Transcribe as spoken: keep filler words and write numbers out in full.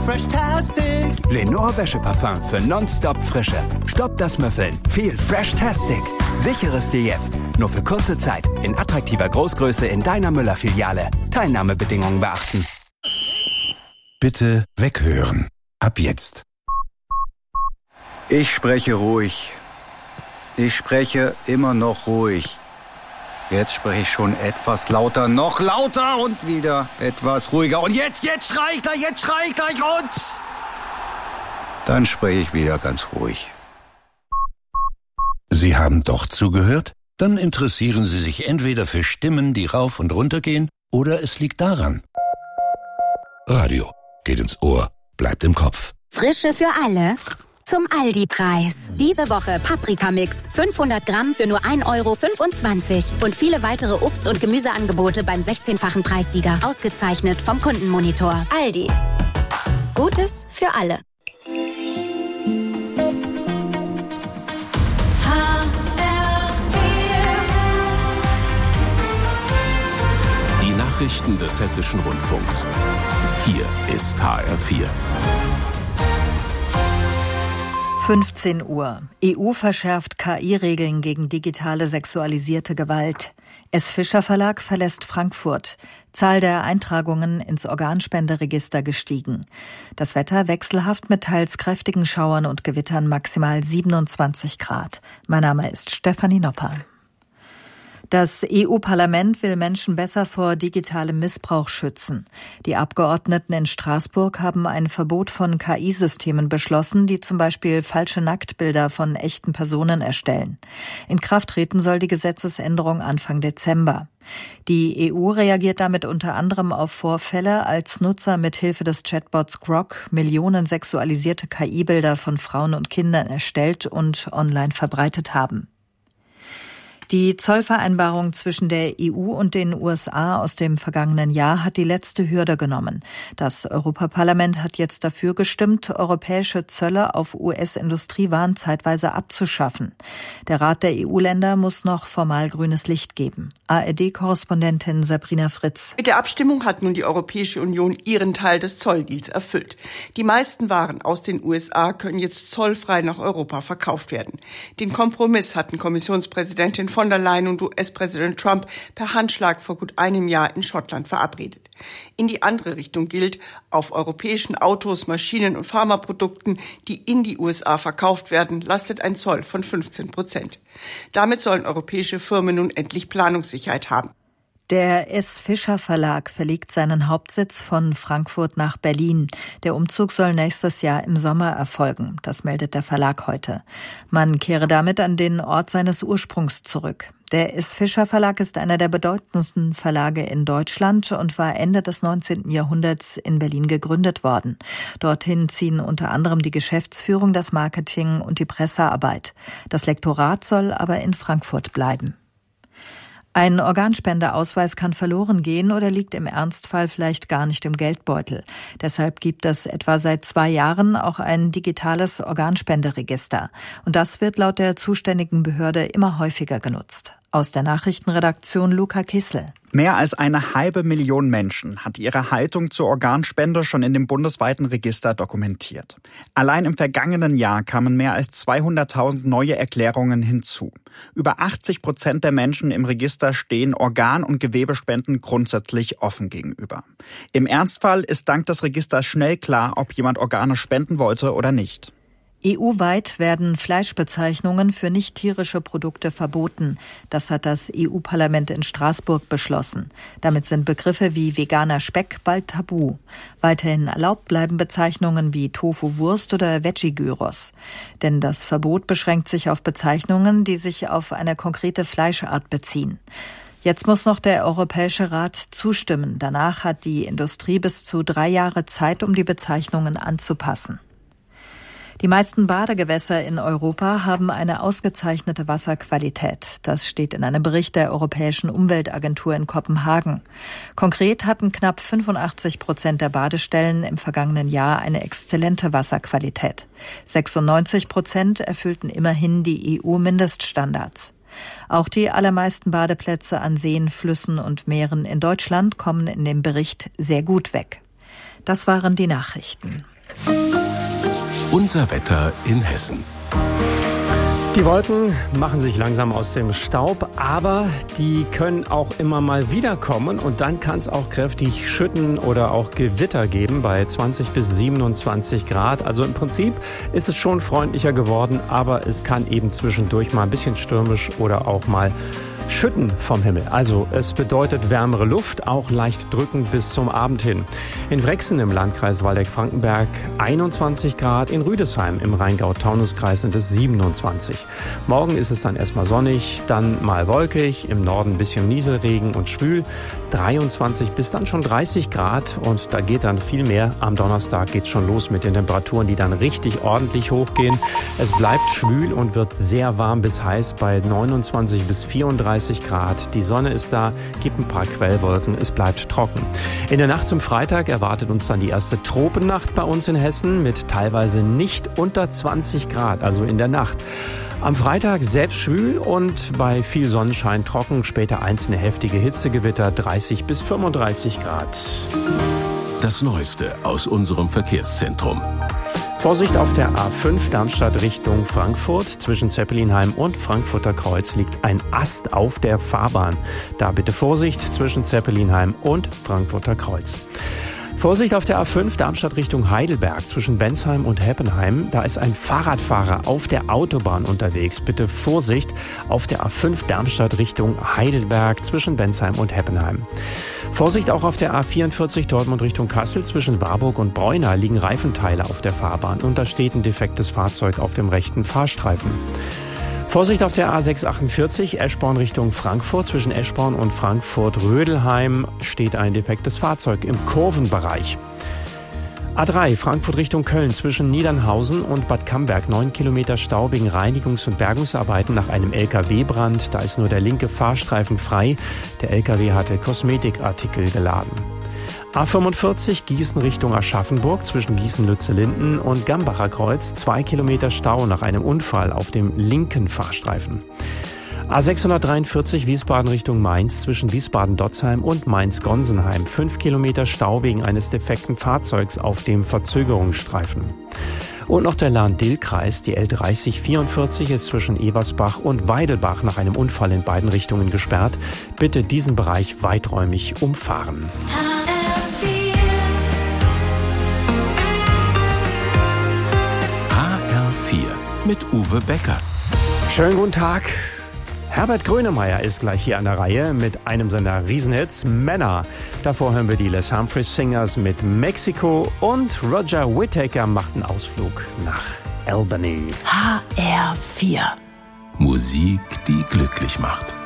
Freshtastic! Lenore Wäscheparfum für nonstop Frische. Stopp das Müffeln. Viel Freshtastic. Sichere es dir jetzt. Nur für kurze Zeit. In attraktiver Großgröße in deiner Müller-Filiale. Teilnahmebedingungen beachten. Bitte weghören. Ab jetzt. Ich spreche ruhig. Ich spreche immer noch ruhig. Jetzt spreche ich schon etwas lauter, noch lauter und wieder etwas ruhiger. Und jetzt, jetzt schrei ich gleich, jetzt schrei ich gleich und... Dann spreche ich wieder ganz ruhig. Sie haben doch zugehört? Dann interessieren Sie sich entweder für Stimmen, die rauf und runter gehen, oder es liegt daran. Radio geht ins Ohr, bleibt im Kopf. Frische für alle zum Aldi-Preis. Diese Woche Paprikamix, fünfhundert Gramm für nur ein Euro fünfundzwanzig. Und viele weitere Obst- und Gemüseangebote beim sechzehnfachen Preissieger. Ausgezeichnet vom Kundenmonitor. Aldi. Gutes für alle. Die Nachrichten des Hessischen Rundfunks. Hier ist H R vier. fünfzehn Uhr. E U verschärft K I-Regeln gegen digitale sexualisierte Gewalt. S. Fischer Verlag verlässt Frankfurt. Zahl der Eintragungen ins Organspenderegister gestiegen. Das Wetter wechselhaft mit teils kräftigen Schauern und Gewittern, maximal siebenundzwanzig Grad. Mein Name ist Stefanie Nopper. Das E U-Parlament will Menschen besser vor digitalem Missbrauch schützen. Die Abgeordneten in Straßburg haben ein Verbot von K I-Systemen beschlossen, die zum Beispiel falsche Nacktbilder von echten Personen erstellen. In Kraft treten soll die Gesetzesänderung Anfang Dezember. Die E U reagiert damit unter anderem auf Vorfälle, als Nutzer mit Hilfe des Chatbots Grok Millionen sexualisierte K I-Bilder von Frauen und Kindern erstellt und online verbreitet haben. Die Zollvereinbarung zwischen der E U und den U S A aus dem vergangenen Jahr hat die letzte Hürde genommen. Das Europaparlament hat jetzt dafür gestimmt, europäische Zölle auf U S-Industriewaren zeitweise abzuschaffen. Der Rat der E U-Länder muss noch formal grünes Licht geben. A R D-Korrespondentin Sabrina Fritz. Mit der Abstimmung hat nun die Europäische Union ihren Teil des Zolldeals erfüllt. Die meisten Waren aus den U S A können jetzt zollfrei nach Europa verkauft werden. Den Kompromiss hatten Kommissionspräsidentin von der Leyen und U S-Präsident Trump per Handschlag vor gut einem Jahr in Schottland verabredet. In die andere Richtung gilt, auf europäischen Autos, Maschinen und Pharmaprodukten, die in die U S A verkauft werden, lastet ein Zoll von fünfzehn Prozent. Damit sollen europäische Firmen nun endlich Planungssicherheit haben. Der S. Fischer Verlag verlegt seinen Hauptsitz von Frankfurt nach Berlin. Der Umzug soll nächstes Jahr im Sommer erfolgen. Das meldet der Verlag heute. Man kehre damit an den Ort seines Ursprungs zurück. Der S. Fischer Verlag ist einer der bedeutendsten Verlage in Deutschland und war Ende des neunzehnten Jahrhunderts in Berlin gegründet worden. Dorthin ziehen unter anderem die Geschäftsführung, das Marketing und die Pressearbeit. Das Lektorat soll aber in Frankfurt bleiben. Ein Organspendeausweis kann verloren gehen oder liegt im Ernstfall vielleicht gar nicht im Geldbeutel. Deshalb gibt es etwa seit zwei Jahren auch ein digitales Organspenderegister. Und das wird laut der zuständigen Behörde immer häufiger genutzt. Aus der Nachrichtenredaktion Luca Kissel. Mehr als eine halbe Million Menschen hat ihre Haltung zur Organspende schon in dem bundesweiten Register dokumentiert. Allein im vergangenen Jahr kamen mehr als zweihunderttausend neue Erklärungen hinzu. Über achtzig Prozent der Menschen im Register stehen Organ- und Gewebespenden grundsätzlich offen gegenüber. Im Ernstfall ist dank des Registers schnell klar, ob jemand Organe spenden wollte oder nicht. E U-weit werden Fleischbezeichnungen für nicht-tierische Produkte verboten. Das hat das E U-Parlament in Straßburg beschlossen. Damit sind Begriffe wie veganer Speck bald tabu. Weiterhin erlaubt bleiben Bezeichnungen wie Tofu-Wurst oder Veggie-Gyros. Denn das Verbot beschränkt sich auf Bezeichnungen, die sich auf eine konkrete Fleischart beziehen. Jetzt muss noch der Europäische Rat zustimmen. Danach hat die Industrie bis zu drei Jahre Zeit, um die Bezeichnungen anzupassen. Die meisten Badegewässer in Europa haben eine ausgezeichnete Wasserqualität. Das steht in einem Bericht der Europäischen Umweltagentur in Kopenhagen. Konkret hatten knapp fünfundachtzig Prozent der Badestellen im vergangenen Jahr eine exzellente Wasserqualität. sechsundneunzig Prozent erfüllten immerhin die E U-Mindeststandards. Auch die allermeisten Badeplätze an Seen, Flüssen und Meeren in Deutschland kommen in dem Bericht sehr gut weg. Das waren die Nachrichten. Unser Wetter in Hessen. Die Wolken machen sich langsam aus dem Staub, aber die können auch immer mal wiederkommen und dann kann es auch kräftig schütten oder auch Gewitter geben bei zwanzig bis siebenundzwanzig Grad. Also im Prinzip ist es schon freundlicher geworden, aber es kann eben zwischendurch mal ein bisschen stürmisch oder auch mal Schütten vom Himmel. Also es bedeutet wärmere Luft, auch leicht drückend bis zum Abend hin. In Wrexen im Landkreis Waldeck-Frankenberg einundzwanzig Grad, in Rüdesheim im Rheingau-Taunus-Kreis sind es siebenundzwanzig. Morgen ist es dann erstmal sonnig, dann mal wolkig, im Norden ein bisschen Nieselregen und schwül, dreiundzwanzig bis dann schon dreißig Grad und da geht dann viel mehr. Am Donnerstag geht's schon los mit den Temperaturen, die dann richtig ordentlich hochgehen. Es bleibt schwül und wird sehr warm bis heiß bei neunundzwanzig bis vierunddreißig Grad. Die Sonne ist da, gibt ein paar Quellwolken, es bleibt trocken. In der Nacht zum Freitag erwartet uns dann die erste Tropennacht bei uns in Hessen mit teilweise nicht unter zwanzig Grad, also in der Nacht. Am Freitag selbst schwül und bei viel Sonnenschein trocken, später einzelne heftige Hitzegewitter, dreißig bis fünfunddreißig Grad. Das Neueste aus unserem Verkehrszentrum. Vorsicht auf der A fünf Darmstadt Richtung Frankfurt. Zwischen Zeppelinheim und Frankfurter Kreuz liegt ein Ast auf der Fahrbahn. Da bitte Vorsicht zwischen Zeppelinheim und Frankfurter Kreuz. Vorsicht auf der A fünf Darmstadt Richtung Heidelberg zwischen Bensheim und Heppenheim. Da ist ein Fahrradfahrer auf der Autobahn unterwegs. Bitte Vorsicht auf der A fünf Darmstadt Richtung Heidelberg zwischen Bensheim und Heppenheim. Vorsicht auch auf der A vierundvierzig Dortmund Richtung Kassel zwischen Warburg und Bräuna liegen Reifenteile auf der Fahrbahn und da steht ein defektes Fahrzeug auf dem rechten Fahrstreifen. Vorsicht auf der A sechshundertachtundvierzig Eschborn Richtung Frankfurt. Zwischen Eschborn und Frankfurt-Rödelheim steht ein defektes Fahrzeug im Kurvenbereich. A drei Frankfurt Richtung Köln zwischen Niedernhausen und Bad Camberg. Neun Kilometer Stau wegen Reinigungs- und Bergungsarbeiten nach einem L K W-Brand. Da ist nur der linke Fahrstreifen frei. Der L K W hatte Kosmetikartikel geladen. A fünfundvierzig Gießen Richtung Aschaffenburg zwischen Gießen-Lützellinden und Gambacher Kreuz. Zwei Kilometer Stau nach einem Unfall auf dem linken Fahrstreifen. A sechshundertdreiundvierzig Wiesbaden Richtung Mainz zwischen Wiesbaden-Dotzheim und Mainz-Gonsenheim. Fünf Kilometer Stau wegen eines defekten Fahrzeugs auf dem Verzögerungsstreifen. Und noch der Lahn-Dill-Kreis. Die L dreißig vierundvierzig ist zwischen Eversbach und Weidelbach nach einem Unfall in beiden Richtungen gesperrt. Bitte diesen Bereich weiträumig umfahren. H R vier mit Uwe Becker. Schönen guten Tag. Herbert Grönemeyer ist gleich hier an der Reihe mit einem seiner Riesenhits, Männer. Davor hören wir die Les Humphreys Singers mit Mexiko und Roger Whittaker macht einen Ausflug nach Albany. H R vier. Musik, die glücklich macht.